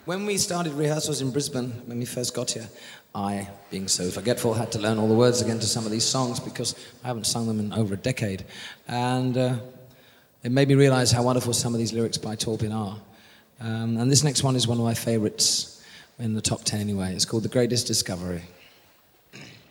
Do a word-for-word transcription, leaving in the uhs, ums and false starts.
When we started rehearsals in Brisbane, when we first got here, I, being so forgetful, had to learn all the words again to some of these songs because I haven't sung them in over a decade. And uh, it made me realize how wonderful some of these lyrics by Taupin are. Um, and this next one is one of my favorites, in the top ten anyway. It's called The Greatest Discovery.